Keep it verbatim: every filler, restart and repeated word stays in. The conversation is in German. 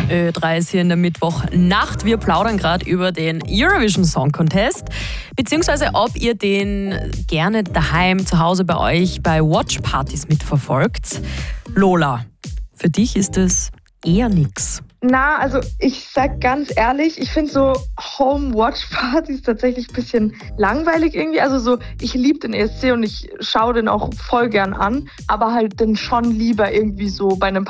Ö drei ist hier in der Mittwochnacht. Wir plaudern gerade über den Eurovision Song Contest, beziehungsweise ob ihr den gerne daheim zu Hause bei euch bei Watchpartys mitverfolgt. Lola, für dich ist es eher nix. Na, also ich sag ganz ehrlich, ich finde so Home-Watch-Partys tatsächlich ein bisschen langweilig irgendwie. Also so, ich liebe den E S C und ich schaue den auch voll gern an, aber halt dann schon lieber irgendwie so bei einem